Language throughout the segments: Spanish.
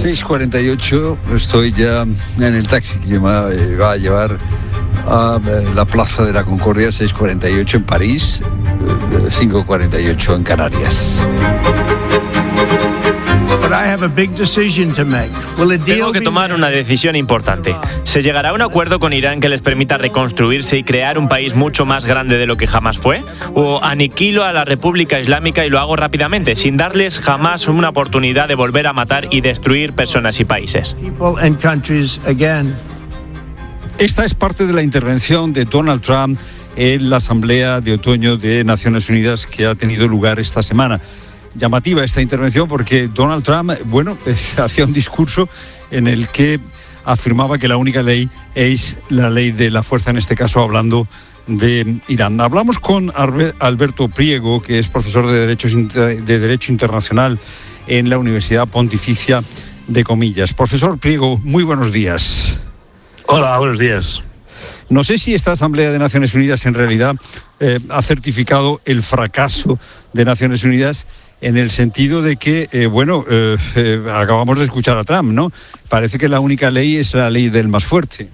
6:48, estoy ya en el taxi que me va a llevar a la Plaza de la Concordia. 6:48 en París, 5:48 en Canarias. Tengo que tomar una decisión importante. ¿Se llegará a un acuerdo con Irán que les permita reconstruirse y crear un país mucho más grande de lo que jamás fue? ¿O aniquilo a la República Islámica y lo hago rápidamente, sin darles jamás una oportunidad de volver a matar y destruir personas y países? Esta es parte de la intervención de Donald Trump en la Asamblea de Otoño de Naciones Unidas que ha tenido lugar esta semana. Llamativa esta intervención porque Donald Trump, hacía un discurso en el que afirmaba que la única ley es la ley de la fuerza, en este caso hablando de Irán. Hablamos con Alberto Priego, que es profesor de Derecho Internacional en la Universidad Pontificia de Comillas. Profesor Priego, muy buenos días. Hola, buenos días. No sé si esta Asamblea de Naciones Unidas en realidad ha certificado el fracaso de Naciones Unidas, en el sentido de que, acabamos de escuchar a Trump, ¿no? Parece que la única ley es la ley del más fuerte.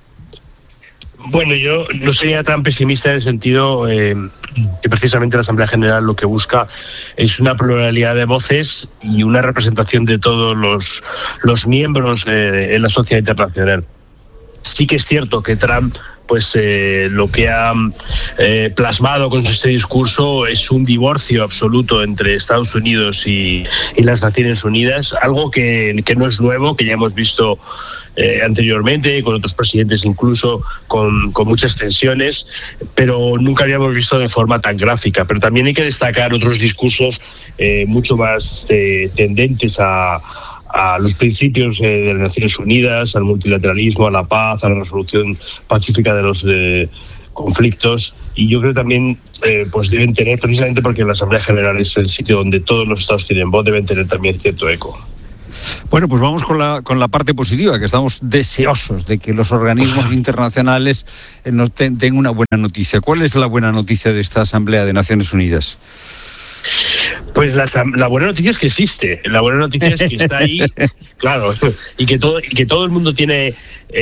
Bueno, yo no sería tan pesimista en el sentido que precisamente la Asamblea General lo que busca es una pluralidad de voces y una representación de todos los miembros en la sociedad internacional. Sí que es cierto que Trump, lo que ha plasmado con este discurso es un divorcio absoluto entre Estados Unidos y las Naciones Unidas, algo que no es nuevo, que ya hemos visto anteriormente, con otros presidentes incluso, con muchas tensiones, pero nunca habíamos visto de forma tan gráfica. Pero también hay que destacar otros discursos mucho más tendentes a los principios de las Naciones Unidas, al multilateralismo, a la paz, a la resolución pacífica de los conflictos. Y yo creo que también deben tener, precisamente porque la Asamblea General es el sitio donde todos los estados tienen voz, deben tener también cierto eco. Bueno, pues vamos con la parte positiva, que estamos deseosos de que los organismos internacionales nos den una buena noticia. ¿Cuál es la buena noticia de esta Asamblea de Naciones Unidas? Pues la buena noticia es que existe, la buena noticia es que está ahí, claro, y que todo el mundo tiene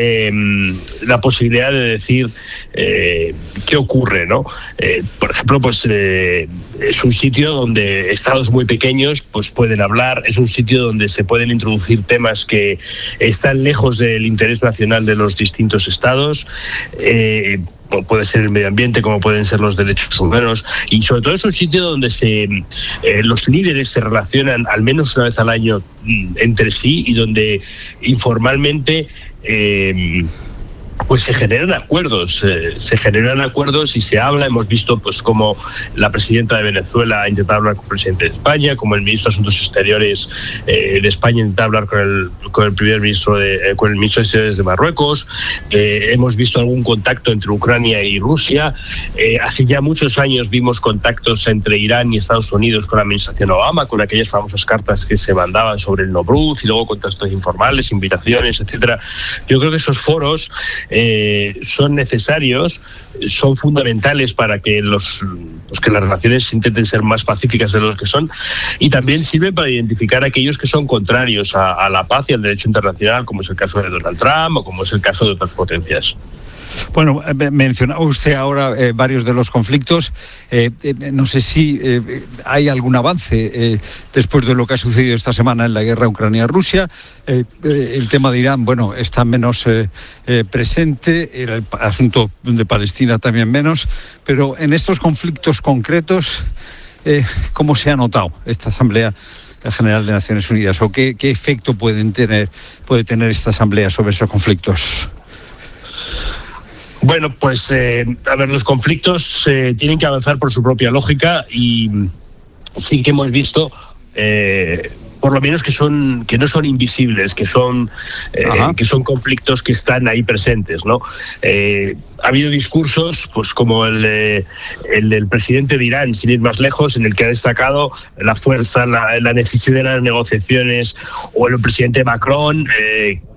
la posibilidad de decir qué ocurre, ¿no? Por ejemplo, es un sitio donde estados muy pequeños pueden hablar, es un sitio donde se pueden introducir temas que están lejos del interés nacional de los distintos estados. Puede ser el medio ambiente, como pueden ser los derechos humanos, y sobre todo es un sitio donde los líderes se relacionan al menos una vez al año entre sí, y donde informalmente se generan acuerdos y se habla. Hemos visto como la presidenta de Venezuela ha intentado hablar con el presidente de España, como el ministro de Asuntos Exteriores de España intenta hablar con el primer ministro con el ministro de Exteriores de Marruecos. Hemos visto algún contacto entre Ucrania y Rusia. Hace ya muchos años vimos contactos entre Irán y Estados Unidos con la administración Obama, con aquellas famosas cartas que se mandaban sobre el Nobruz, y luego contactos informales, invitaciones, etcétera. Yo creo que esos foros son necesarios, son fundamentales para que que las relaciones intenten ser más pacíficas de los que son, y también sirven para identificar a aquellos que son contrarios a la paz y al derecho internacional, como es el caso de Donald Trump o como es el caso de otras potencias. Bueno, mencionaba usted ahora varios de los conflictos. No sé si hay algún avance después de lo que ha sucedido esta semana en la guerra Ucrania-Rusia. El tema de Irán, está menos presente, el asunto de Palestina también menos, pero en estos conflictos concretos, ¿cómo se ha notado esta Asamblea General de Naciones Unidas? ¿O qué efecto puede tener esta Asamblea sobre esos conflictos? Bueno, los conflictos tienen que avanzar por su propia lógica, y sí que hemos visto por lo menos que no son invisibles, que son conflictos que están ahí presentes, ¿no? Ha habido discursos como el del presidente de Irán, sin ir más lejos, en el que ha destacado la fuerza, la necesidad de las negociaciones, o el presidente Macron,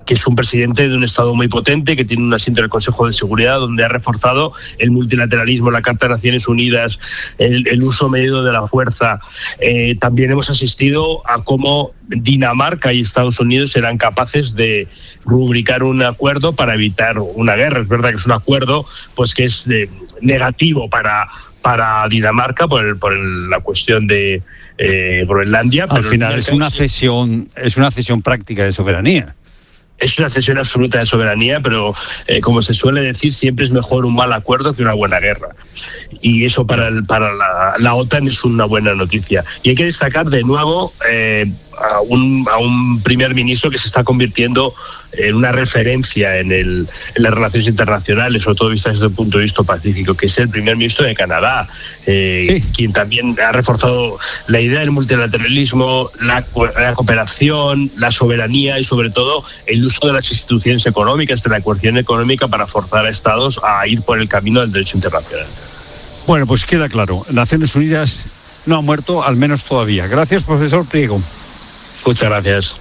que es un presidente de un Estado muy potente, que tiene un asiento en el Consejo de Seguridad, donde ha reforzado el multilateralismo, la Carta de Naciones Unidas, el uso medido de la fuerza. También hemos asistido a cómo Dinamarca y Estados Unidos serán capaces de rubricar un acuerdo para evitar una guerra. Es verdad que es un acuerdo pues que es negativo para Dinamarca por la cuestión de Groenlandia. Al final es una cesión práctica de soberanía. Es una cesión absoluta de soberanía, pero como se suele decir, siempre es mejor un mal acuerdo que una buena guerra. Y eso para la OTAN es una buena noticia. Y hay que destacar de nuevo a un primer ministro que se está convirtiendo en una referencia en las relaciones internacionales, sobre todo vistas desde el punto de vista pacífico, que es el primer ministro de Canadá, sí, quien también ha reforzado la idea del multilateralismo, la cooperación, la soberanía y sobre todo el uso de las instituciones económicas, de la coerción económica para forzar a estados a ir por el camino del derecho internacional. Bueno, pues queda claro, Naciones Unidas no ha muerto, al menos todavía. Gracias, profesor Priego. Muchas gracias.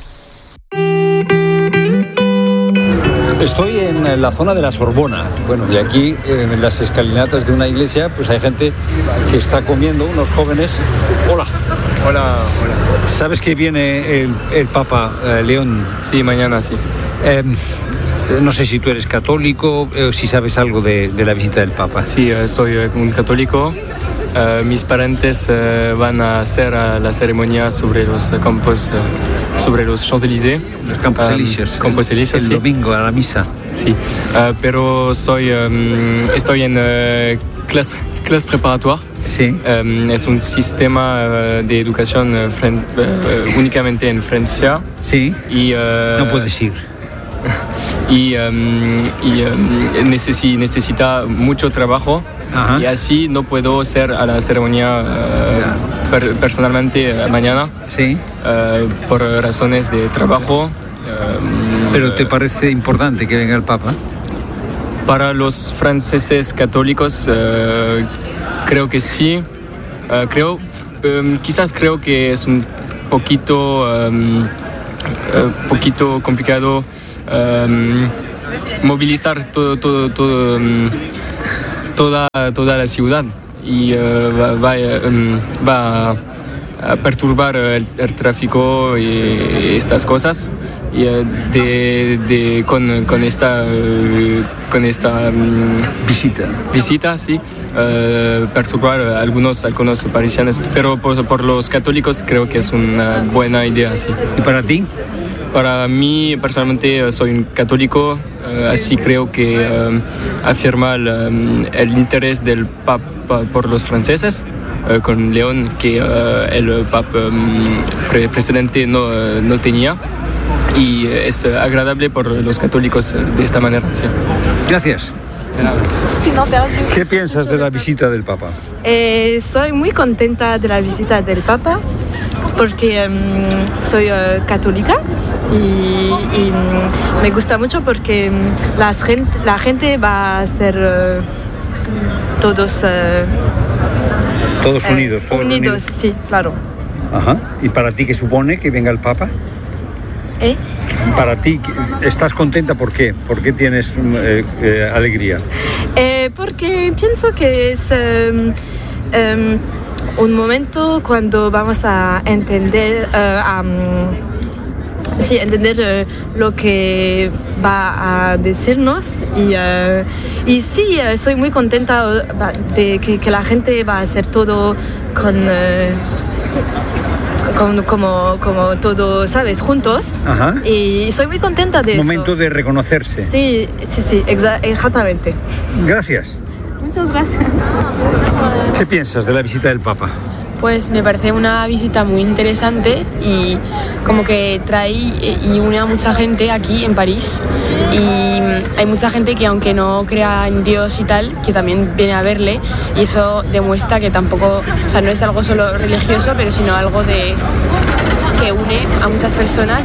Estoy en la zona de la Sorbona. Bueno, y aquí en las escalinatas de una iglesia, pues hay gente que está comiendo, unos jóvenes. Hola. Hola. ¿Sabes que viene el Papa León? Sí, mañana, sí. No sé si tú eres católico, si sabes algo de la visita del Papa. Sí, soy un católico. Mis parentes van a hacer la ceremonia sobre los campos, sobre los Champs-Élysées. Los Campos Elíseos. Campos Elíseos, el sí. Domingo a la misa. Sí, pero estoy en clase preparatoire. Sí. Es un sistema de educación únicamente en Francia. Sí. Y, no puedes ir. Y necesita mucho trabajo. Ajá. Y así no puedo hacer a la ceremonia personalmente mañana. Sí. Por razones de trabajo. ¿Pero te parece importante que venga el Papa? Para los franceses católicos creo que sí. Quizás creo que es un poquito complicado movilizar toda la ciudad y va a perturbar el tráfico y estas cosas. Y con esta visita sí, perturbar algunos parisianos, pero por los católicos creo que es una buena idea, sí. ¿Y para ti? Para mí personalmente soy un católico, así creo que afirma el interés del Papa por los franceses, con León, que el Papa precedente no tenía. Y es agradable por los católicos de esta manera. Sí. Gracias. ¿Qué piensas de la visita del Papa? Soy muy contenta de la visita del Papa porque soy católica y me gusta mucho porque la gente va a ser todos unidos. Unidos, sí, claro. Ajá. ¿Y para ti qué supone que venga el Papa? Para ti, ¿estás contenta? ¿Por qué? ¿Por qué tienes alegría? Porque pienso que es un momento cuando vamos a entender lo que va a decirnos y sí, soy muy contenta de que la gente va a hacer todo como todo, ¿sabes? Juntos. Ajá. Y soy muy contenta de eso. Momento de reconocerse. Sí, exactamente. Gracias. Muchas gracias. ¿Qué piensas de la visita del Papa? Pues me parece una visita muy interesante y como que trae y une a mucha gente aquí en París, y hay mucha gente que aunque no crea en Dios y tal, que también viene a verle, y eso demuestra que tampoco, o sea, no es algo solo religioso, pero sino algo que une a muchas personas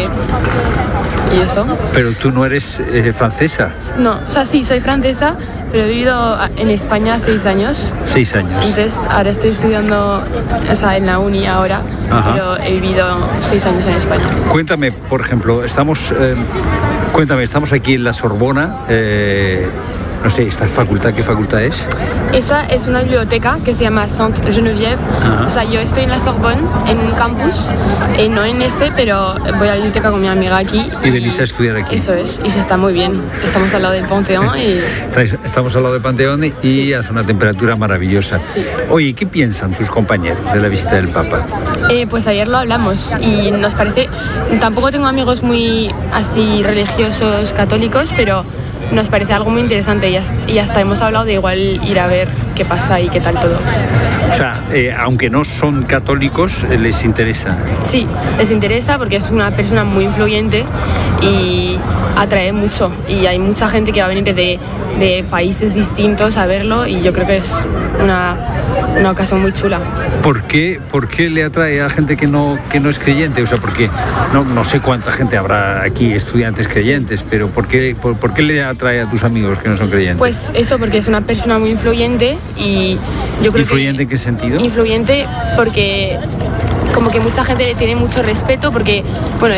y eso. Pero tú no eres francesa. No, o sea, sí, soy francesa, pero he vivido en España 6 años. 6 años. Entonces, ahora estoy estudiando, o sea, en la uni ahora, pero he vivido 6 años en España. Cuéntame, por ejemplo, estamos aquí en la Sorbona. No sé, ¿esta facultad qué facultad es? Esa es una biblioteca que se llama Sainte Geneviève. O sea, yo estoy en la Sorbonne, en un campus, no en ese, pero voy a la biblioteca con mi amiga aquí. Y venís a estudiar aquí. Eso es, y se está muy bien. Estamos al lado del Panteón y... Estamos al lado del Panteón y sí, hace una temperatura maravillosa. Sí. Oye, ¿qué piensan tus compañeros de la visita del Papa? Pues ayer lo hablamos y nos parece... Tampoco tengo amigos muy así religiosos católicos, pero nos parece algo muy interesante y hasta hemos hablado de igual ir a ver qué pasa y qué tal todo. O sea, aunque no son católicos, les interesa. Sí, les interesa porque es una persona muy influyente y atrae mucho. Y hay mucha gente que va a venir de países distintos a verlo y yo creo que es una ocasión muy chula. ¿Por qué le atrae a gente que no es creyente? O sea, porque no sé cuánta gente habrá aquí, estudiantes creyentes, pero ¿por qué le atrae a tus amigos que no son creyentes? Pues eso, porque es una persona muy influyente y yo creo ¿Influyente en qué sentido? Influyente porque como que mucha gente le tiene mucho respeto porque, bueno,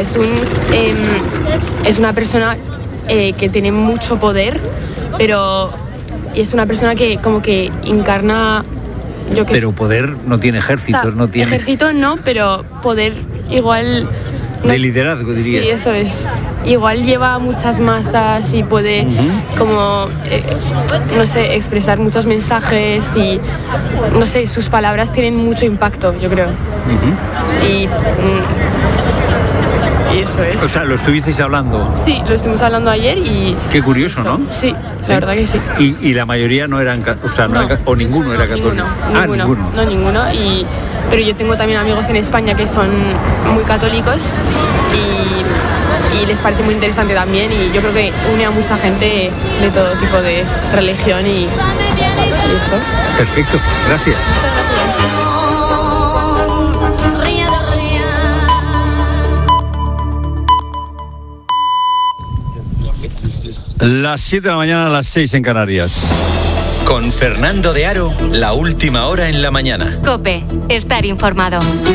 es una persona que tiene mucho poder, pero es una persona que como que encarna... Pero poder no tiene ejércitos, o sea, no tiene... Ejército no, pero poder igual... de liderazgo, diría. Sí, eso es. Igual lleva muchas masas y puede como, no sé, expresar muchos mensajes y, no sé, sus palabras tienen mucho impacto, yo creo. Y eso es. O sea, ¿lo estuvisteis hablando? Sí, lo estuvimos hablando ayer y... Qué curioso, ¿no? Sí, la verdad que sí. Y la mayoría no eran, o sea, o ninguno era católico. Ninguno. No, ninguno. Pero yo tengo también amigos en España que son muy católicos y les parece muy interesante también y yo creo que une a mucha gente de todo tipo de religión y eso. Perfecto, gracias. Las 7 de la mañana, a las 6 en Canarias. Con Fernando de Aro, la última hora en la mañana. COPE, estar informado.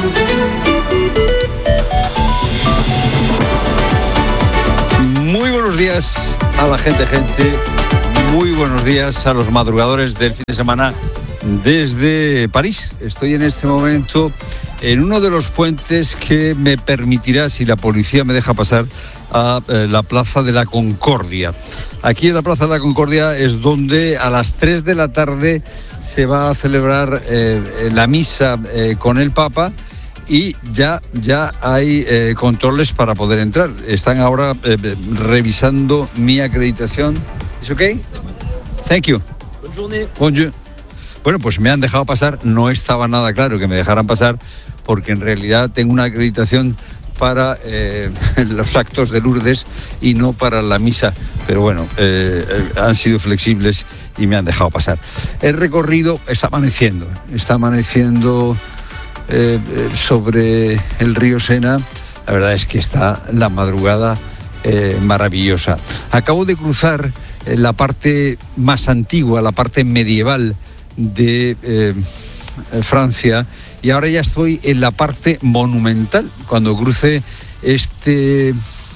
Muy buenos días a la gente. Muy buenos días a los madrugadores del fin de semana desde París. Estoy en este momento en uno de los puentes que me permitirá, si la policía me deja pasar, a la Plaza de la Concordia. Aquí en la Plaza de la Concordia es donde a las 3 de la tarde se va a celebrar la misa con el Papa y ya hay controles para poder entrar. Están ahora revisando mi acreditación. ¿Es ok? Thank you. Bonjour. Bueno, pues me han dejado pasar. No estaba nada claro que me dejaran pasar porque en realidad tengo una acreditación para los actos de Lourdes y no para la misa, pero bueno, han sido flexibles y me han dejado pasar. El recorrido está amaneciendo sobre el río Sena. La verdad es que está la madrugada maravillosa. Acabo de cruzar la parte más antigua, la parte medieval de Francia, y ahora ya estoy en la parte monumental. Cuando cruce este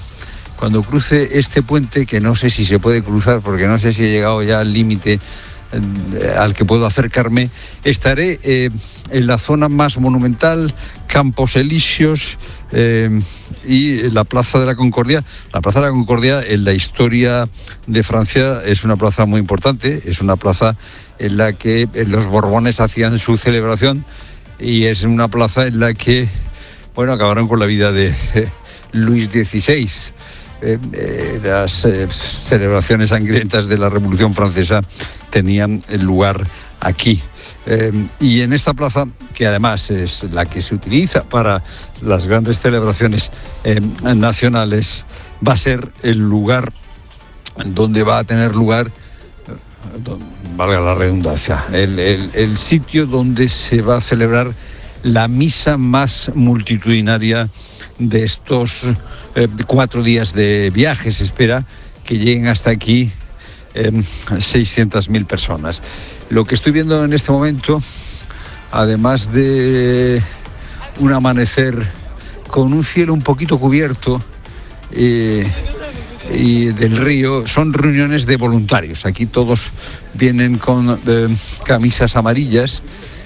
puente, que no sé si se puede cruzar porque no sé si he llegado ya al límite al que puedo acercarme, estaré en la zona más monumental, Campos Elíseos y la Plaza de la Concordia. La Plaza de la Concordia en la historia de Francia es una plaza muy importante, es una plaza en la que los Borbones hacían su celebración y es una plaza en la que, bueno, acabaron con la vida de Luis XVI. Las celebraciones sangrientas de la Revolución Francesa tenían lugar aquí. Y en esta plaza, que además es la que se utiliza para las grandes celebraciones nacionales, va a ser el lugar donde va a tener lugar, valga la redundancia, el sitio donde se va a celebrar la misa más multitudinaria de estos 4 días de viaje. Se espera que lleguen hasta aquí 600.000 personas. Lo que estoy viendo en este momento, además de un amanecer con un cielo un poquito cubierto y del río, son reuniones de voluntarios. Aquí todos vienen con camisetas amarillas.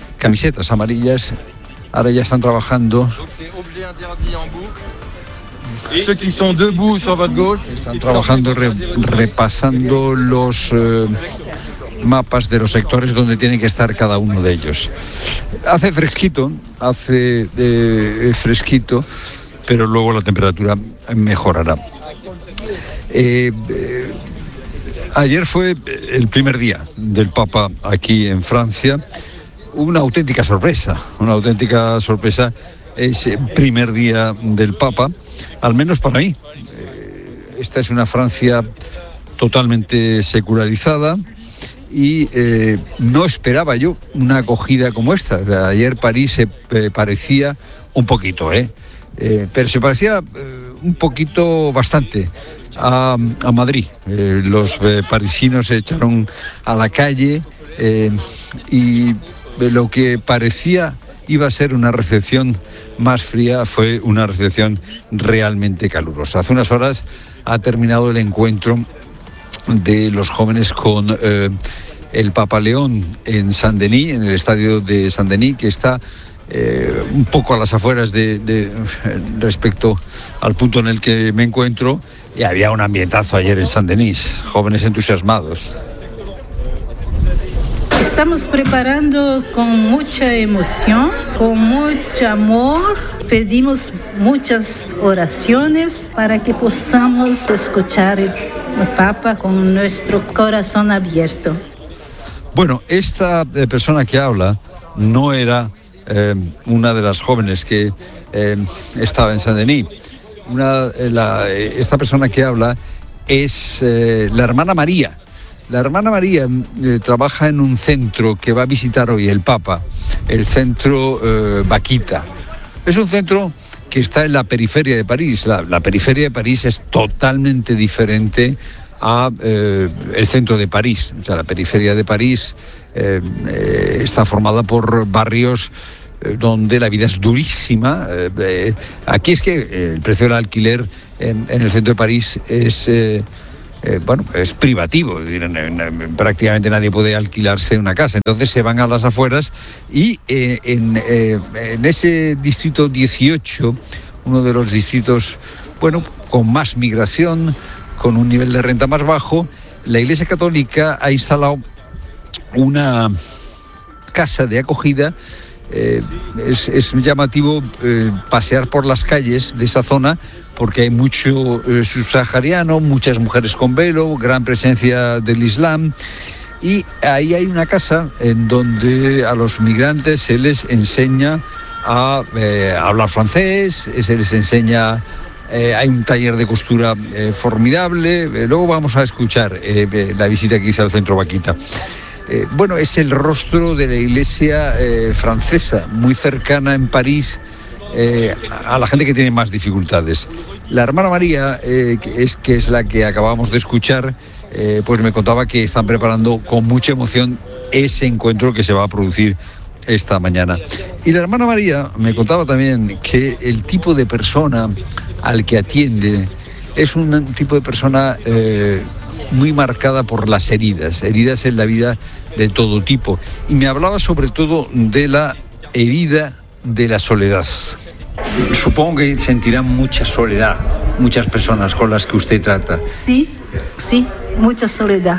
Ahora ya están trabajando. Están trabajando repasando los mapas de los sectores donde tiene que estar cada uno de ellos. Hace fresquito, pero luego la temperatura mejorará. Ayer fue el primer día del Papa aquí en Francia. Una auténtica sorpresa ese primer día del Papa, al menos para mí. Esta es una Francia totalmente secularizada y no esperaba yo una acogida como esta. Ayer París se parecía un poquito, pero se parecía un poquito bastante a Madrid. Los parisinos se echaron a la calle y lo que parecía iba a ser una recepción más fría fue una recepción realmente calurosa. Hace unas horas ha terminado el encuentro de los jóvenes con el Papa León en Saint-Denis, en el estadio de Saint-Denis, que está un poco a las afueras respecto al punto en el que me encuentro, y había un ambientazo ayer en Saint-Denis, jóvenes entusiasmados. Estamos preparando con mucha emoción, con mucho amor. Pedimos muchas oraciones para que podamos escuchar al Papa con nuestro corazón abierto. Bueno, esta persona que habla no era una de las jóvenes que estaba en Saint-Denis. Esta persona que habla es la hermana María. La hermana María trabaja en un centro que va a visitar hoy el Papa, el centro Vaquita. Es un centro que está en la periferia de París. La periferia de París es totalmente diferente a el centro de París. O sea, la periferia de París está formada por barrios donde la vida es durísima. Aquí es que el precio del alquiler en el centro de París es privativo, prácticamente nadie puede alquilarse una casa, entonces se van a las afueras y en ese distrito 18, uno de los distritos con más migración, con un nivel de renta más bajo, la Iglesia Católica ha instalado una casa de acogida. Es llamativo pasear por las calles de esa zona porque hay mucho subsahariano, muchas mujeres con velo, gran presencia del Islam, y ahí hay una casa en donde a los migrantes se les enseña a hablar francés, se les enseña, hay un taller de costura formidable. Luego vamos a escuchar la visita que hice al centro Vaquita. Es el rostro de la iglesia francesa, muy cercana en París a la gente que tiene más dificultades. La hermana María, que es la que acabamos de escuchar, pues me contaba que están preparando con mucha emoción ese encuentro que se va a producir esta mañana. Y la hermana María me contaba también que el tipo de persona al que atiende es un tipo de persona muy marcada por las heridas en la vida de todo tipo. Y me hablaba sobre todo de la herida de la soledad. Supongo que sentirán mucha soledad, muchas personas con las que usted trata. Sí, mucha soledad.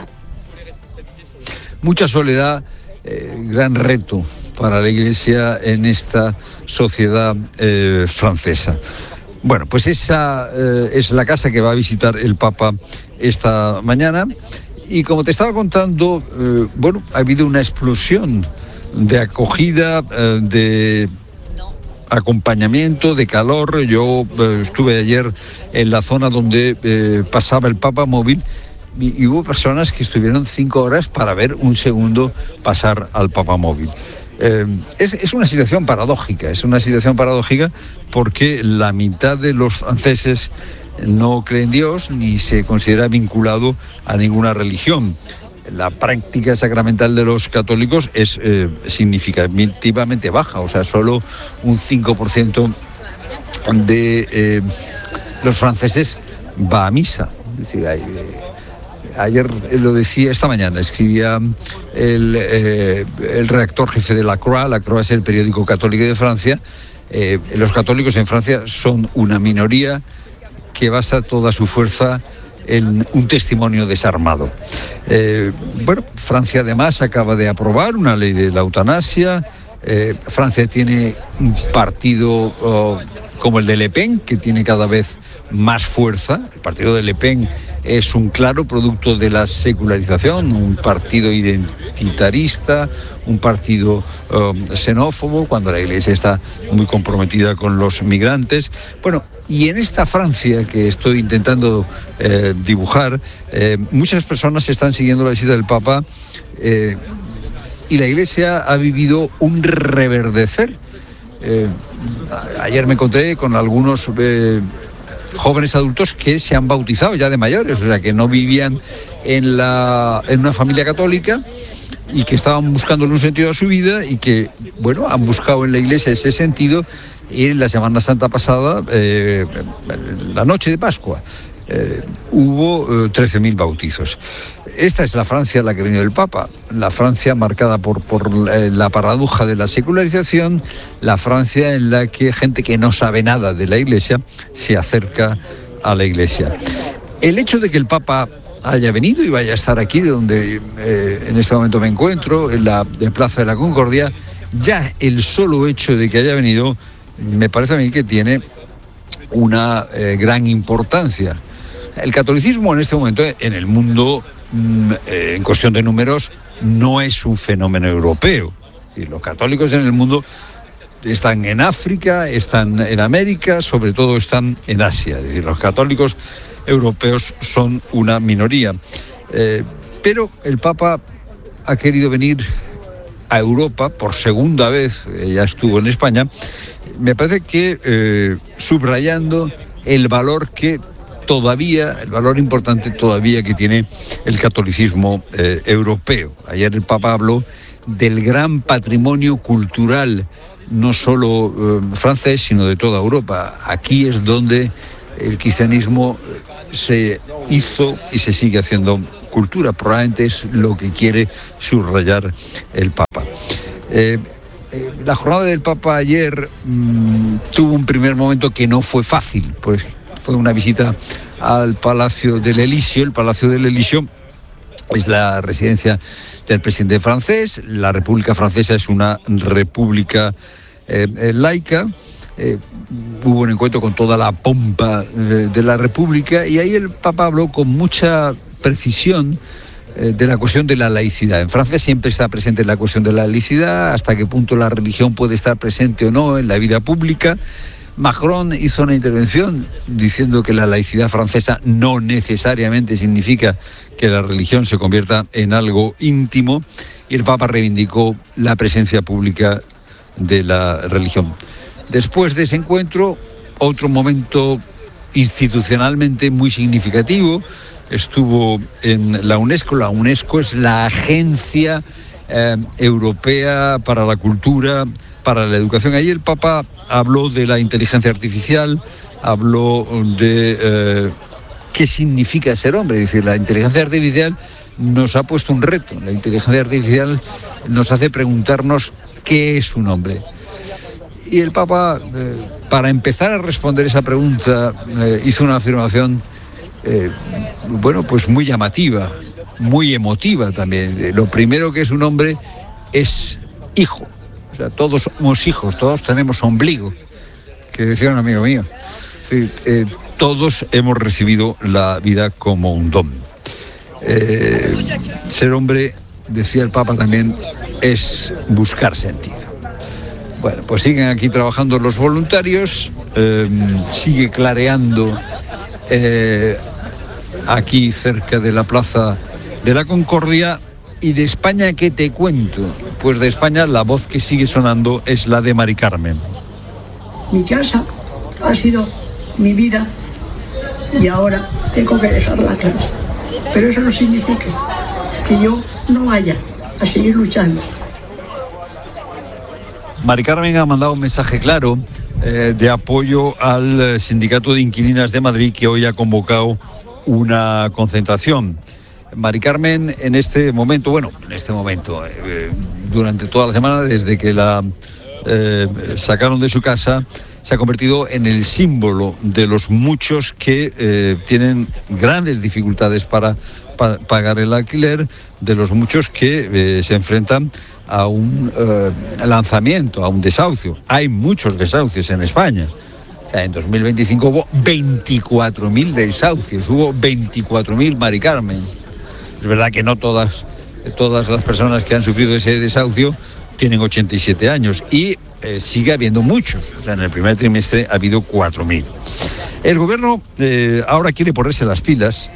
Mucha soledad, gran reto para la Iglesia en esta sociedad francesa. Bueno, pues esa es la casa que va a visitar el Papa esta mañana. Y como te estaba contando, ha habido una explosión de acogida, de acompañamiento, de calor. Yo estuve ayer en la zona donde pasaba el Papa móvil y hubo personas que estuvieron 5 horas para ver un segundo pasar al Papa móvil. Es una situación paradójica, porque la mitad de los franceses no cree en Dios ni se considera vinculado a ninguna religión. La práctica sacramental de los católicos es significativamente baja, o sea, solo un 5% de los franceses va a misa. Es decir, ayer lo decía, esta mañana escribía el redactor jefe de La Croix. La Croix es el periódico católico de Francia. Los católicos en Francia son una minoría que basa toda su fuerza en un testimonio desarmado. Francia además acaba de aprobar una ley de la eutanasia. Francia tiene un partido como el de Le Pen, que tiene cada vez más fuerza. El partido de Le Pen es un claro producto de la secularización, un partido identitarista, un partido xenófobo, cuando la Iglesia está muy comprometida con los migrantes. Bueno, y en esta Francia que estoy intentando dibujar, muchas personas están siguiendo la visita del Papa y la Iglesia ha vivido un reverdecer. Ayer me encontré con algunos jóvenes adultos que se han bautizado ya de mayores, o sea, que no vivían en una familia católica y que estaban buscándole un sentido a su vida y que, han buscado en la Iglesia ese sentido. Y en la Semana Santa pasada, la noche de Pascua, hubo 13.000 bautizos. Esta es la Francia a la que ha venido el Papa, la Francia marcada por la paradoja de la secularización, la Francia en la que gente que no sabe nada de la Iglesia se acerca a la Iglesia. El hecho de que el Papa haya venido y vaya a estar aquí, donde en este momento me encuentro, en la Plaza de la Concordia, ya el solo hecho de que haya venido me parece a mí que tiene una gran importancia. El catolicismo en este momento en el mundo, en cuestión de números, no es un fenómeno europeo. Sí, los católicos en el mundo están en África, están en América, sobre todo están en Asia. Es decir, los católicos europeos son una minoría. Pero el Papa ha querido venir a Europa por segunda vez, ya estuvo en España, me parece que subrayando el valor importante todavía que tiene el catolicismo europeo. Ayer el Papa habló del gran patrimonio cultural, no solo francés, sino de toda Europa. Aquí es donde el cristianismo se hizo y se sigue haciendo cultura. Probablemente es lo que quiere subrayar el Papa. La jornada del Papa ayer tuvo un primer momento que no fue fácil, pues fue una visita al Palacio del Elíseo. El Palacio del Elíseo es la residencia del presidente francés. La República Francesa es una república laica. Hubo un encuentro con toda la pompa de la República y ahí el Papa habló con mucha precisión de la cuestión de la laicidad. En Francia siempre está presente la cuestión de la laicidad, hasta qué punto la religión puede estar presente o no en la vida pública. Macron hizo una intervención diciendo que la laicidad francesa no necesariamente significa que la religión se convierta en algo íntimo, y el Papa reivindicó la presencia pública de la religión. Después de ese encuentro, otro momento institucionalmente muy significativo, estuvo en la UNESCO. La UNESCO es la agencia europea para la cultura, para la educación. Ahí el Papa habló de la inteligencia artificial, habló de qué significa ser hombre. Es decir, la inteligencia artificial nos ha puesto un reto. La inteligencia artificial nos hace preguntarnos qué es un hombre. Y el Papa, para empezar a responder esa pregunta, hizo una afirmación pues muy llamativa, muy emotiva también. Lo primero que es un hombre es hijo. O sea, todos somos hijos, todos tenemos ombligo, que decía un amigo mío. Sí, todos hemos recibido la vida como un don. Ser hombre, decía el Papa también, es buscar sentido. Bueno, pues siguen aquí trabajando los voluntarios, sigue clareando aquí cerca de la Plaza de la Concordia. Y de España, ¿qué te cuento? pues de España la voz que sigue sonando es la de Mari Carmen. Mi casa ha sido mi vida y ahora tengo que dejarla atrás. Pero eso no significa que yo no vaya a seguir luchando. Mari Carmen ha mandado un mensaje claro de apoyo al Sindicato de Inquilinas de Madrid, que hoy ha convocado una concentración. Mari Carmen en este momento, durante toda la semana, desde que la sacaron de su casa, se ha convertido en el símbolo de los muchos que tienen grandes dificultades para pagar el alquiler, de los muchos que se enfrentan a un lanzamiento, a un desahucio. Hay muchos desahucios en España. O sea, en 2025 hubo 24.000 desahucios, hubo 24.000 Mari Carmen. Es verdad que no todas las personas que han sufrido ese desahucio tienen 87 años y sigue habiendo muchos. O sea, en el primer trimestre ha habido 4.000. El gobierno ahora quiere ponerse las pilas,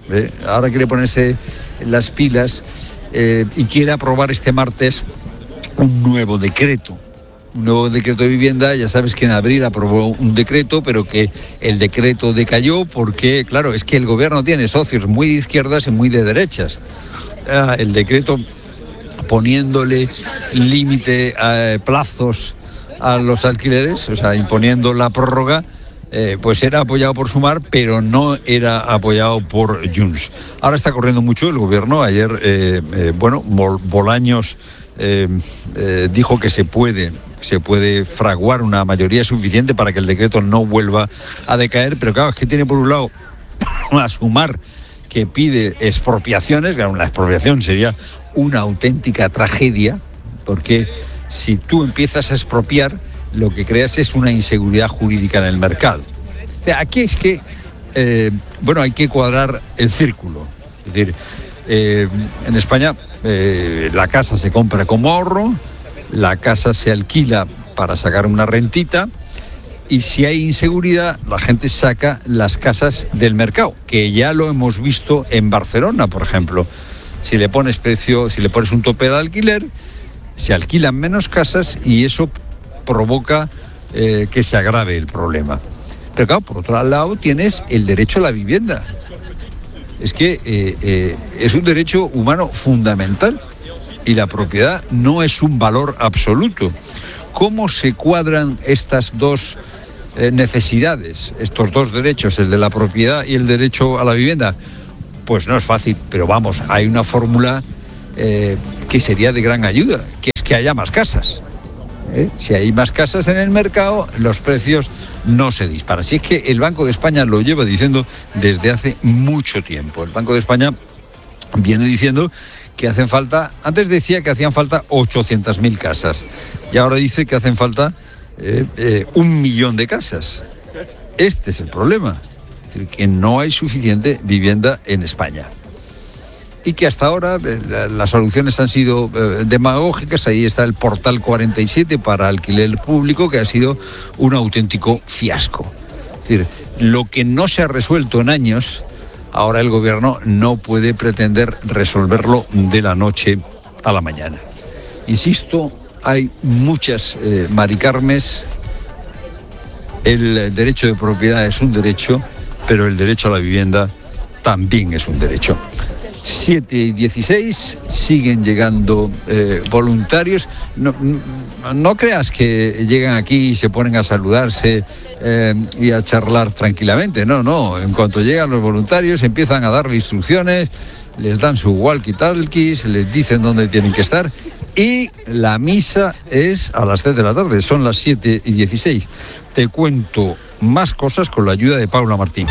y quiere aprobar este martes un nuevo decreto de vivienda. Ya sabes que en abril aprobó un decreto, pero que el decreto decayó porque, claro, es que el gobierno tiene socios muy de izquierdas y muy de derechas. El decreto poniéndole límite a plazos a los alquileres, o sea, imponiendo la prórroga, pues era apoyado por Sumar, pero no era apoyado por Junts. Ahora está corriendo mucho el gobierno. Ayer, Bolaños dijo que se puede fraguar una mayoría suficiente para que el decreto no vuelva a decaer, pero claro, es que tiene por un lado a Sumar, que pide expropiaciones. Claro, una expropiación sería una auténtica tragedia, porque si tú empiezas a expropiar, lo que creas es una inseguridad jurídica en el mercado. O sea, aquí es que, hay que cuadrar el círculo. Es decir, en España la casa se compra como ahorro, la casa se alquila para sacar una rentita, y si hay inseguridad, la gente saca las casas del mercado, que ya lo hemos visto en Barcelona, por ejemplo. Si le pones precio, si le pones un tope de alquiler, se alquilan menos casas y eso provoca que se agrave el problema. Pero claro, por otro lado tienes el derecho a la vivienda. Es que es un derecho humano fundamental y la propiedad no es un valor absoluto. ¿Cómo se cuadran estas dos necesidades, estos dos derechos, el de la propiedad y el derecho a la vivienda? Pues no es fácil, pero vamos, hay una fórmula que sería de gran ayuda, que es que haya más casas. Si hay más casas en el mercado, los precios no se disparan. Si es que el Banco de España lo lleva diciendo desde hace mucho tiempo. El Banco de España viene diciendo que hacen falta, antes decía que hacían falta 800.000 casas y ahora dice que hacen falta 1 millón de casas. Este es el problema, que no hay suficiente vivienda en España. Y que hasta ahora las soluciones han sido demagógicas. Ahí está el portal 47 para alquiler público, que ha sido un auténtico fiasco. Es decir, lo que no se ha resuelto en años, ahora el gobierno no puede pretender resolverlo de la noche a la mañana. Insisto, hay muchas Mari Carmes. El derecho de propiedad es un derecho, pero el derecho a la vivienda también es un derecho. 7:16, siguen llegando voluntarios. No creas que llegan aquí y se ponen a saludarse y a charlar tranquilamente. No. En cuanto llegan los voluntarios empiezan a darle instrucciones, les dan su walkie-talkies, les dicen dónde tienen que estar, y la misa es a las 3 de la tarde, son las 7:16. Te cuento más cosas con la ayuda de Paula Martín.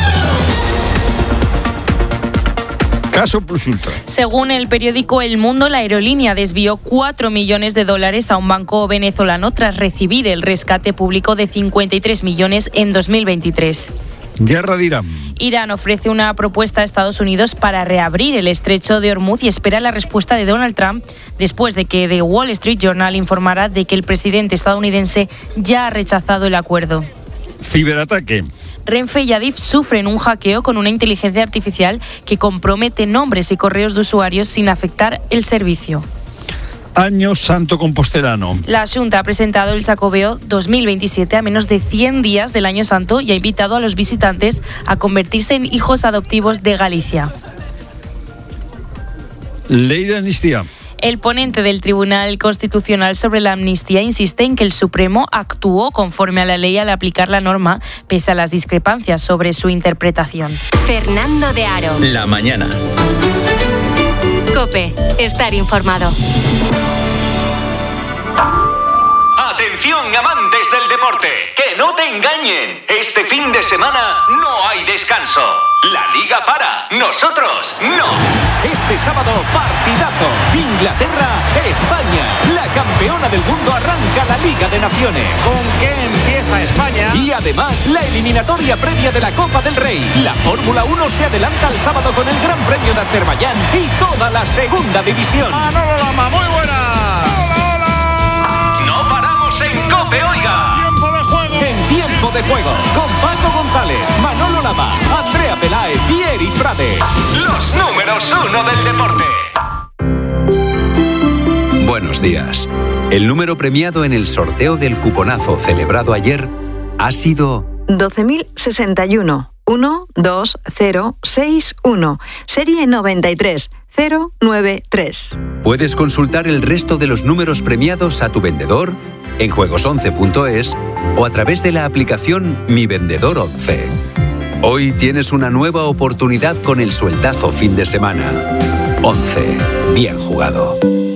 Caso Plus Ultra. Según el periódico El Mundo, la aerolínea desvió $4 millones a un banco venezolano tras recibir el rescate público de 53 millones en 2023. Guerra de Irán. Irán ofrece una propuesta a Estados Unidos para reabrir el estrecho de Hormuz y espera la respuesta de Donald Trump después de que The Wall Street Journal informara de que el presidente estadounidense ya ha rechazado el acuerdo. Ciberataque. Renfe y Adif sufren un hackeo con una inteligencia artificial que compromete nombres y correos de usuarios sin afectar el servicio. Año Santo Compostelano. La Xunta ha presentado el Xacobeo 2027 a menos de 100 días del Año Santo y ha invitado a los visitantes a convertirse en hijos adoptivos de Galicia. Ley de amnistía. El ponente del Tribunal Constitucional sobre la amnistía insiste en que el Supremo actuó conforme a la ley al aplicar la norma, pese a las discrepancias sobre su interpretación. Fernando de Aro. La mañana. COPE. Estar informado. Atención, amantes del deporte, que no te engañen. Este fin de semana no hay descanso. La liga para, nosotros no. Este sábado, partidazo. Inglaterra-España. La campeona del mundo arranca la Liga de Naciones. ¿Con qué empieza España? Y además, la eliminatoria previa de la Copa del Rey. La Fórmula 1 se adelanta al sábado con el Gran Premio de Azerbaiyán y toda la segunda división. Manolo Lama, muy buena. COPE, oiga. Tiempo de juego. En tiempo de juego, con Paco González, Manolo Lama, Andrea Peláez y Eric Frade. Los números 1 del deporte. Buenos días. El número premiado en el sorteo del cuponazo celebrado ayer ha sido 12.061 12061, serie 93093. Puedes consultar el resto de los números premiados a tu vendedor en juegos11.es o a través de la aplicación Mi Vendedor 11. Hoy tienes una nueva oportunidad con el sueldazo fin de semana. 11. Bien jugado.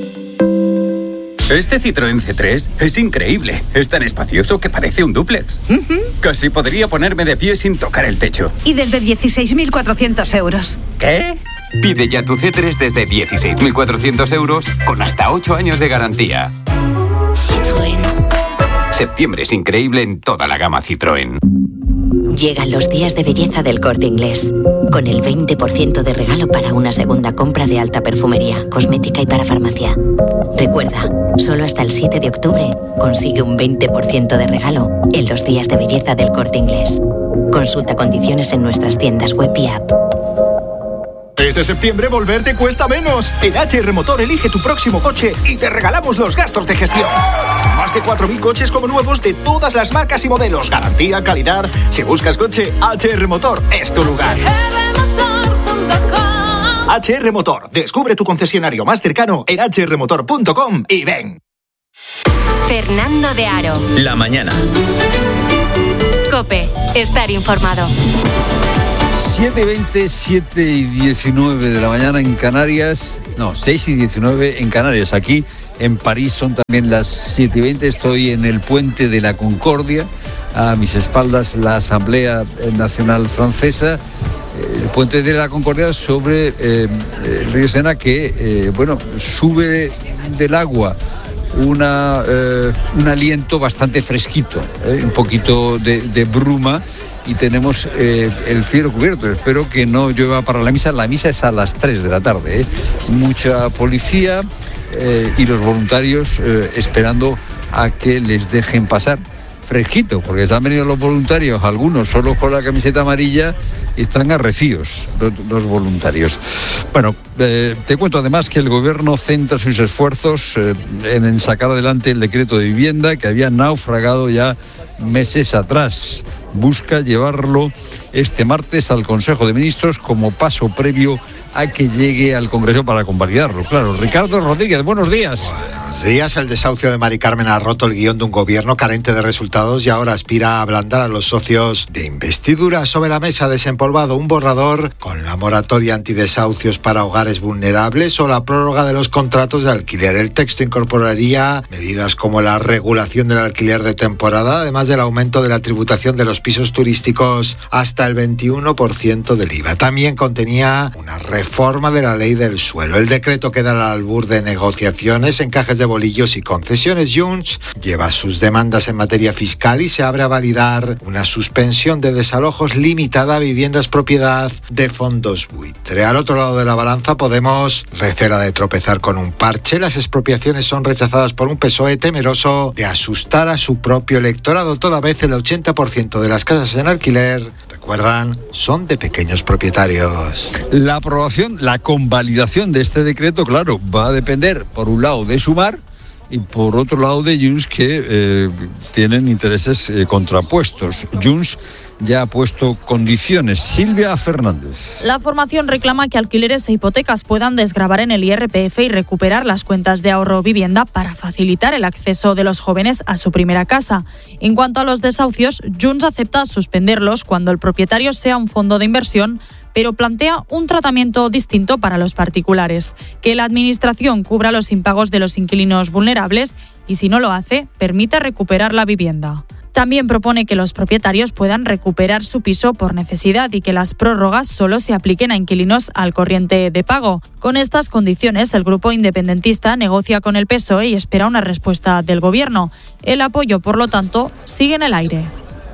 Este Citroën C3 es increíble. Es tan espacioso que parece un dúplex. Casi podría ponerme de pie sin tocar el techo. Y desde 16.400 euros. ¿Qué? Pide ya tu C3 desde 16.400 euros con hasta 8 años de garantía. Citroën. Septiembre es increíble en toda la gama Citroën. Llegan los días de belleza del Corte Inglés, con el 20% de regalo para una segunda compra de alta perfumería, cosmética y para farmacia. Recuerda, solo hasta el 7 de octubre consigue un 20% de regalo en los días de belleza del Corte Inglés. Consulta condiciones en nuestras tiendas web y app. Este septiembre volver te cuesta menos. En HR Motor elige tu próximo coche y te regalamos los gastos de gestión. Más de 4.000 coches como nuevos de todas las marcas y modelos. Garantía, calidad. Si buscas coche, HR Motor es tu lugar. HR Motor. Descubre tu concesionario más cercano en hrmotor.com y ven. Fernando de Aro. La mañana. COPE. Estar informado. 7:20, 7:19 de la mañana en Canarias. No, 6:19 en Canarias. Aquí en París son también las 7:20. Estoy en el Puente de la Concordia. A mis espaldas la Asamblea Nacional Francesa. El Puente de la Concordia sobre el río Sena que, sube del agua un aliento bastante fresquito, un poquito de bruma. Y tenemos el cielo cubierto. Espero que no llueva para la misa. La misa es a las 3 de la tarde. Mucha policía y los voluntarios esperando a que les dejen pasar. Fresquito, porque se han venido los voluntarios, algunos solo con la camiseta amarilla, y están arrecidos los voluntarios. Bueno, te cuento además que el gobierno centra sus esfuerzos en sacar adelante el decreto de vivienda que había naufragado ya meses atrás. Busca llevarlo este martes al Consejo de Ministros como paso previo a que llegue al Congreso para convalidarlo. Claro, Ricardo Rodríguez, buenos días. Buenos días. El desahucio de Mari Carmen ha roto el guión de un gobierno carente de resultados y ahora aspira a ablandar a los socios de investidura. Sobre la mesa desempolvado un borrador con la moratoria antidesahucios para hogares vulnerables o la prórroga de los contratos de alquiler. El texto incorporaría medidas como la regulación del alquiler de temporada, además del aumento de la tributación de los pisos turísticos hasta el 21% del IVA. También contenía una reforma de la ley del suelo. El decreto queda al albur de negociaciones, encajes de bolillos y concesiones. Junts lleva sus demandas en materia fiscal y se abre a validar una suspensión de desalojos limitada a viviendas propiedad de fondos buitre. Al otro lado de la balanza, Podemos recela de tropezar con un parche. Las expropiaciones son rechazadas por un PSOE temeroso de asustar a su propio electorado. Toda vez el 80% de las casas en alquiler recuerdan, son de pequeños propietarios. La aprobación, la convalidación de este decreto, claro, va a depender, por un lado, de Sumar y por otro lado de Junts, que tienen intereses contrapuestos. Junts ya ha puesto condiciones. Silvia Fernández. La formación reclama que alquileres e hipotecas puedan desgravar en el IRPF y recuperar las cuentas de ahorro vivienda para facilitar el acceso de los jóvenes a su primera casa. En cuanto a los desahucios, Junts acepta suspenderlos cuando el propietario sea un fondo de inversión, pero plantea un tratamiento distinto para los particulares, que la Administración cubra los impagos de los inquilinos vulnerables y, si no lo hace, permita recuperar la vivienda. También propone que los propietarios puedan recuperar su piso por necesidad y que las prórrogas solo se apliquen a inquilinos al corriente de pago. Con estas condiciones, el grupo independentista negocia con el PSOE y espera una respuesta del Gobierno. El apoyo, por lo tanto, sigue en el aire.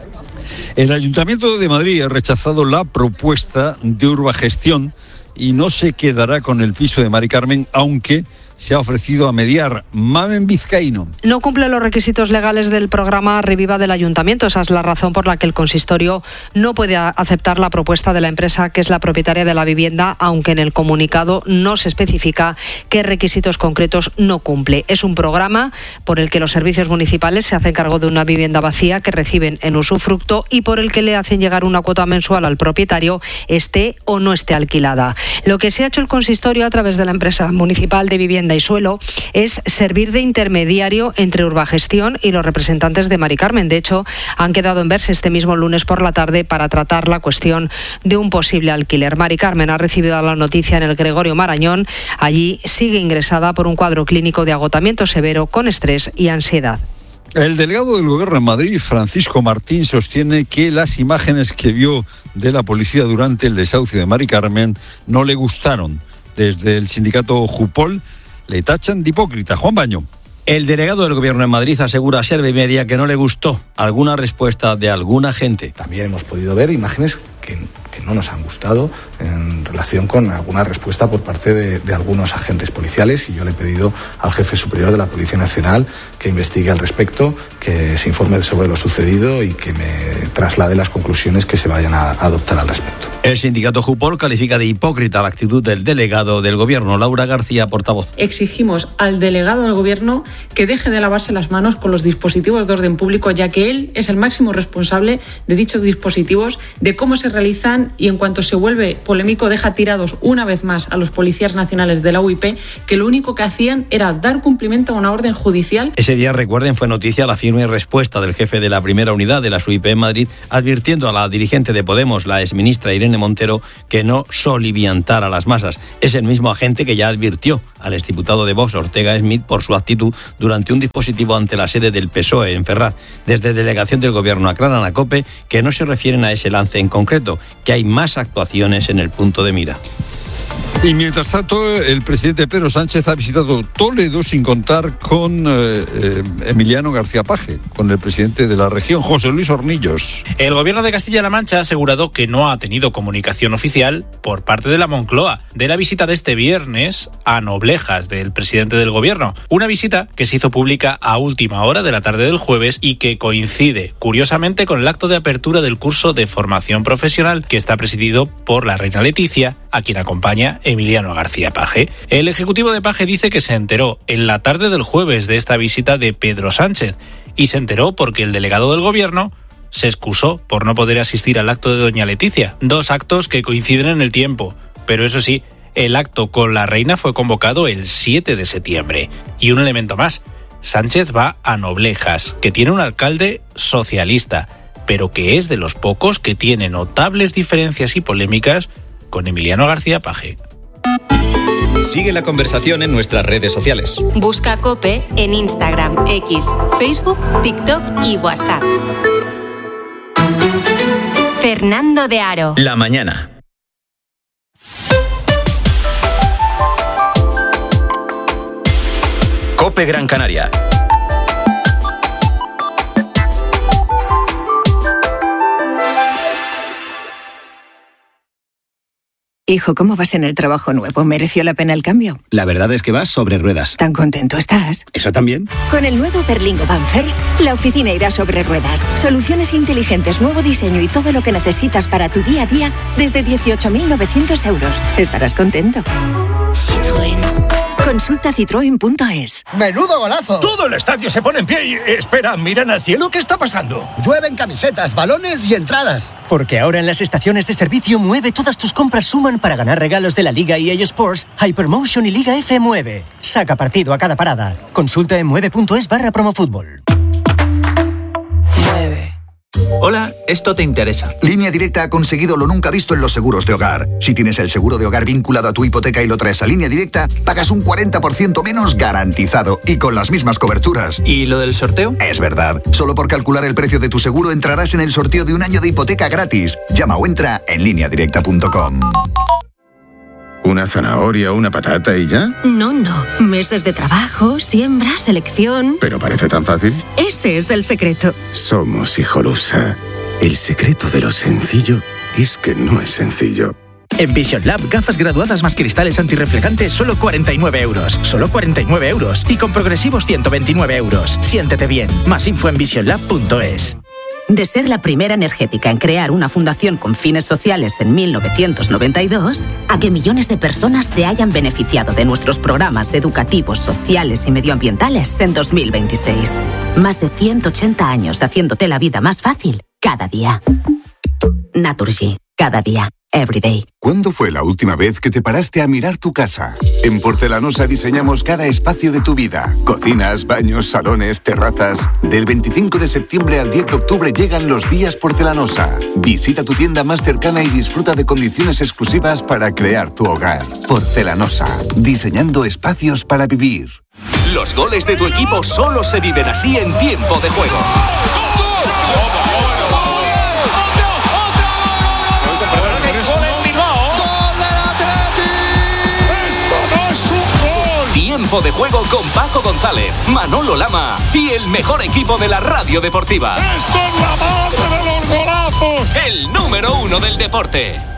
El Ayuntamiento de Madrid ha rechazado la propuesta de Urbagestión y no se quedará con el piso de Mari Carmen, aunque se ha ofrecido a mediar. Mamen Vizcaíno. No cumple los requisitos legales del programa Reviva del Ayuntamiento. Esa es la razón por la que el consistorio no puede aceptar la propuesta de la empresa que es la propietaria de la vivienda, aunque en el comunicado no se especifica qué requisitos concretos no cumple. Es un programa por el que los servicios municipales se hacen cargo de una vivienda vacía que reciben en usufructo y por el que le hacen llegar una cuota mensual al propietario, esté o no esté alquilada. Lo que se ha hecho el consistorio a través de la empresa municipal de vivienda y suelo es servir de intermediario entre Urbagestión y los representantes de Mari Carmen. De hecho, han quedado en verse este mismo lunes por la tarde para tratar la cuestión de un posible alquiler. Mari Carmen ha recibido la noticia en el Gregorio Marañón. Allí sigue ingresada por un cuadro clínico de agotamiento severo con estrés y ansiedad. El delegado del Gobierno en Madrid, Francisco Martín, sostiene que las imágenes que vio de la policía durante el desahucio de Mari Carmen no le gustaron. Desde el sindicato Jupol le tachan de hipócrita. Juan Baño. El delegado del Gobierno en Madrid asegura a Serve Media que no le gustó alguna respuesta de alguna gente. También hemos podido ver imágenes que no nos han gustado en relación con alguna respuesta por parte de algunos agentes policiales, y yo le he pedido al jefe superior de la Policía Nacional que investigue al respecto, que se informe sobre lo sucedido y que me traslade las conclusiones que se vayan a adoptar al respecto. El sindicato Jupol califica de hipócrita la actitud del delegado del Gobierno. Laura García, portavoz. Exigimos al delegado del Gobierno que deje de lavarse las manos con los dispositivos de orden público, ya que él es el máximo responsable de dichos dispositivos, de cómo se realizan, y en cuanto se vuelve polémico deja tirados una vez más a los policías nacionales de la UIP, que lo único que hacían era dar cumplimiento a una orden judicial. Ese día, recuerden, fue noticia la firme respuesta del jefe de la primera unidad de la UIP en Madrid, advirtiendo a la dirigente de Podemos, la exministra Irene Montero, que no soliviantara las masas. Es el mismo agente que ya advirtió al exdiputado de Vox, Ortega Smith, por su actitud durante un dispositivo ante la sede del PSOE en Ferraz. Desde delegación del Gobierno aclaran a COPE que no se refieren a ese lance en concreto, que hay más actuaciones en el punto de mira. Y mientras tanto, el presidente Pedro Sánchez ha visitado Toledo sin contar con Emiliano García Paje, con el presidente de la región, José Luis Hornillos. El Gobierno de Castilla-La Mancha ha asegurado que no ha tenido comunicación oficial por parte de la Moncloa de la visita de este viernes a Noblejas del presidente del Gobierno. Una visita que se hizo pública a última hora de la tarde del jueves y que coincide, curiosamente, con el acto de apertura del curso de formación profesional que está presidido por la reina Leticia, a quien acompaña Emiliano García Paje. El ejecutivo de Paje dice que se enteró en la tarde del jueves de esta visita de Pedro Sánchez, y se enteró porque el delegado del Gobierno se excusó por no poder asistir al acto de doña Leticia. Dos actos que coinciden en el tiempo, pero eso sí, el acto con la reina fue convocado el 7 de septiembre. Y un elemento más, Sánchez va a Noblejas, que tiene un alcalde socialista, pero que es de los pocos que tiene notables diferencias y polémicas con Emiliano García Paje. Sigue la conversación en nuestras redes sociales. Busca COPE en Instagram, X, Facebook, TikTok y WhatsApp. Fernando de Aro. La mañana. COPE Gran Canaria. Hijo, ¿cómo vas en el trabajo nuevo? ¿Mereció la pena el cambio? La verdad es que vas sobre ruedas. ¿Tan contento estás? ¿Eso también? Con el nuevo Berlingo Van First, la oficina irá sobre ruedas. Soluciones inteligentes, nuevo diseño y todo lo que necesitas para tu día a día desde 18.900 euros. Estarás contento. Citroën. Consulta citroen.es. ¡Menudo golazo! Todo el estadio se pone en pie y... Espera, miran al cielo, ¿qué está pasando? Llueven camisetas, balones y entradas. Porque ahora en las estaciones de servicio Mueve todas tus compras suman para ganar regalos de la Liga EA Sports, Hypermotion y Liga F Mueve. Saca partido a cada parada. Consulta en mueve.es/promofútbol. Hola, esto te interesa. Línea Directa ha conseguido lo nunca visto en los seguros de hogar. Si tienes el seguro de hogar vinculado a tu hipoteca y lo traes a Línea Directa, pagas un 40% menos garantizado y con las mismas coberturas. ¿Y lo del sorteo? Es verdad. Solo por calcular el precio de tu seguro entrarás en el sorteo de un año de hipoteca gratis. Llama o entra en lineadirecta.com. ¿Una zanahoria, una patata y ya? No. Meses de trabajo, siembra, selección... ¿Pero parece tan fácil? Ese es el secreto. Somos Hijolusa. El secreto de lo sencillo es que no es sencillo. En Vision Lab, gafas graduadas más cristales antirreflejantes, solo 49 euros. Solo 49 euros. Y con progresivos 129 euros. Siéntete bien. Más info en visionlab.es. De ser la primera energética en crear una fundación con fines sociales en 1992, a que millones de personas se hayan beneficiado de nuestros programas educativos, sociales y medioambientales en 2026. Más de 180 años haciéndote la vida más fácil cada día. Naturgy. Cada día. Everyday. ¿Cuándo fue la última vez que te paraste a mirar tu casa? En Porcelanosa diseñamos cada espacio de tu vida. Cocinas, baños, salones, terrazas. Del 25 de septiembre al 10 de octubre llegan los días Porcelanosa. Visita tu tienda más cercana y disfruta de condiciones exclusivas para crear tu hogar. Porcelanosa. Diseñando espacios para vivir. Los goles de tu equipo solo se viven así en tiempo de juego. Tiempo de juego con Paco González, Manolo Lama y el mejor equipo de la radio deportiva. ¡Esto es la madre de los golazos! El número 1 del deporte.